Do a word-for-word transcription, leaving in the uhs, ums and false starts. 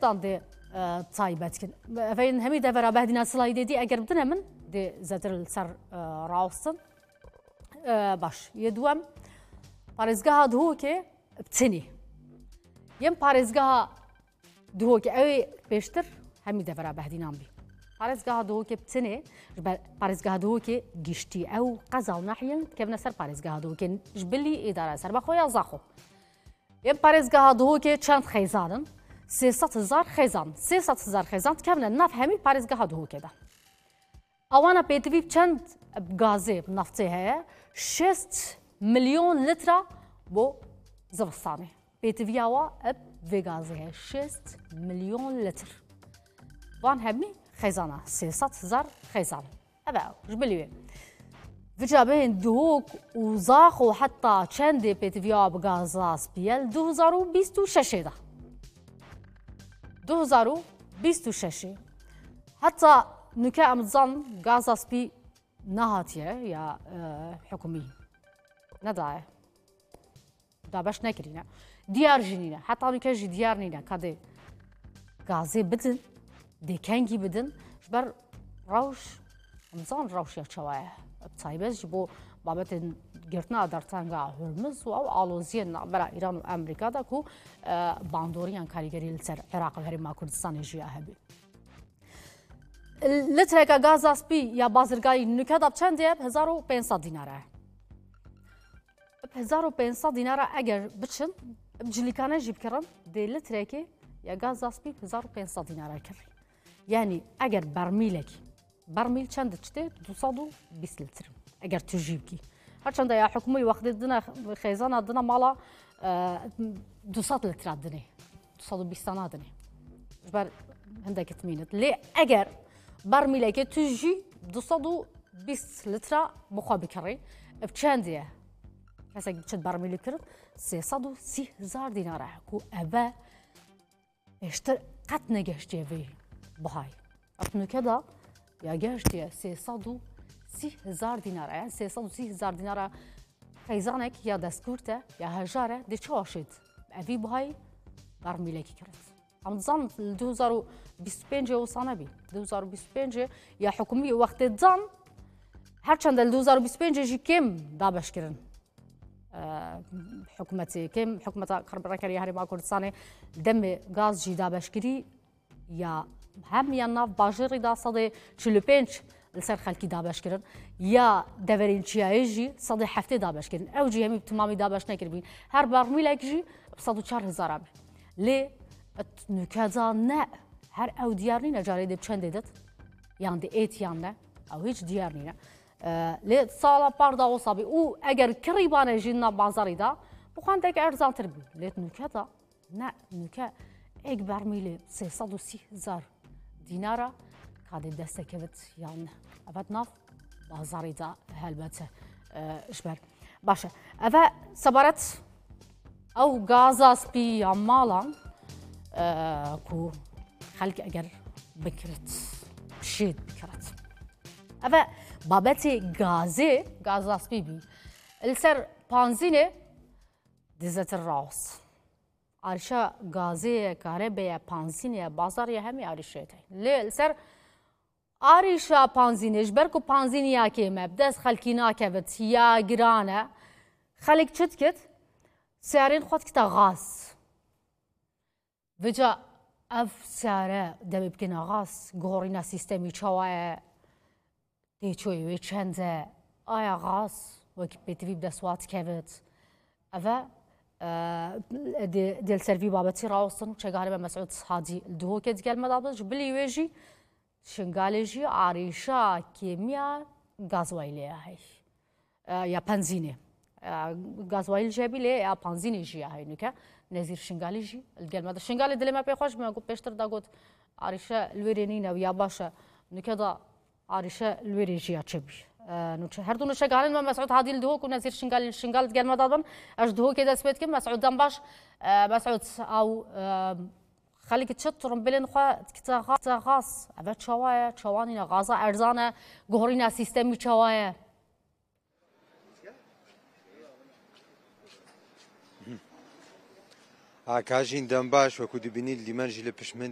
تشتان دي تايبات كن فين همي دفرا بهدينا سلايدي دي اگر بدنا من دي زتر السر راوستن باش يدوم بارزگاه دهوكي بتني يم بارزگاه دهوكي اوي بيشتر همي دفرا بهدينا بي بارزگاه دهوكي بتني بارزگاه دهوكي گشتي او قزاو ناحية كيفنا سر بارزگاه دهوكي جبلي اداره سر بخويا زاخو يم بارزگاه دهوكي چند خيزانن سيصد هزار خيزان سيصد هزار خيزان كيفنا نفهمي بارزگاه دهوكي ده اوانا بيتوي بچند بغازي بنفطي هي شست مليون لتر بو زبستاني بيتوي اوا ب غازي هي شست مليون لتر وان همي خيزانه سيصد هزار خيزان ابا جبلي فجابين دهوك وزاخ وحتى چند بيتوي بغازاس بيل دو هزار و بیست و شش ده دو هزار و بیست و شش حتى نكا امزان غازاس بي نهاتيه يا حكومي نداعي دابش نكرينا ديار جنينا حتى نكا جي ديار نينا كادي غازي بدن دي كانجي بدن جبر روش امزان روش يا شوايه بصايبز جبو بابت گرتنا درتانگا هرمز او الوزين برا ايران وامريكا داكو باندوريان كاريگري لسر عراق وهرما كردستان جيا هبي لتركا غازاس بي يا بازرگاي نكا داب چند ديب هزار و پانصد ديناره هزار و پانصد ديناره اگر بچن بجليكانه جيب كرن دي لتركي يا غازاس بي هزار و پانصد ديناره كر يعني اگر برميلك برميل چند چته دوصد و بیست لتر اگر تجيبكي هرچند يا حكومي وقت دنا خيزانه دنا مالا دوصد لتر دني دوصد و بیست دني جبر هندك تمينت لي اگر برميلك تجي دوصد و بیست لتر بخوا بكري بچنديه كاسك بچد برميل كرد سيصد و سی هزار دينار كو ابا اشتر قط نگشتيه في بهاي اتنو كده يا گشتيه سيصد و سی هزار دينار يعني سيصد و سی هزار دينار خيزانك يا دسكورته يا هجاره دي چواشد افي بهاي برميلك كرد ام ظن دو هزار و بیست و پنج وصانا بي دو هزار و بیست و پنج يا حكومي وقت ظن هرچند دو هزار و بیست و پنج جي كم دابش كرن حكومتي كم حكومة كربلاء هاري ما كردستاني دم غاز جي دابش كري يا هم يا ناف باجري دا صدي چلو پنج لسر خلقي دابش كرن يا دورين چيايجي صدي حفتي دابش كرن او جي همي تمامي دابش نكربين هر برميلك جي بصدو چار هزار ابي لي نكادا نه هر او ديارني نجاري دي بچند دت يعني دي ايت يعني او هيج ديارني لي صالا باردا وصابي او اگر كريبانه جينا بازاري دا بخاندك ارزان تربي لي نكادا نه نكا اك برميلي سيصد و سی هزار دينار كادي دستكبت يعني ابد ناف بازاري دا هلبته اشبر باشا افا صبرت او غازاس بي عمالا كو خلق اگر بكرت شيد بكرت افا بابتي غازي غازاس بي بي السر بانزيني دزت الراس عرشا غازي كهرباء بانزيني بازار يا همي عرشته ليه السر عرشا بانزيني جبركو بانزيني يا كيما بدس خلقينا كبت يا جرانه خلق چتكت سعرين خود كتا غاز وجا اف سعره دم بكنا غاز غورينا سيستمي چوايا دي چوي وي چنده آيا غاز وكي بيتوي بدسوات كبت افا دي ديال سيرفي بابتي راوستن چگاره مسعود هادي الدهو كد قال مدابج بلي ويجي شنغاليجي عريشا كيميا غازويلي هاي يا بنزينه غازويل جابي لي يا بنزينه جي هاي نكا نزير شنغاليجي القال مدا شنغالي دلي ما بيخوش ما قلت بيشتر دا قلت عريشا الويرينينا ويا باشا نكدا عريشا الويريجي تشبي نوتش هردو نوش قالن ما مسعود هادي الدهو كنا نزير شنغالي الشنغال قال مدا بن اش دهو كده سبيت كم مسعود دنباش مسعود او خليك تشطرم بلين خا كتا غاز ابا چوايا چوانينا غازا ارزانه غورينا سيستمي چوايا عكاجين دنباش وكو دبيني اللي منجي لبشمن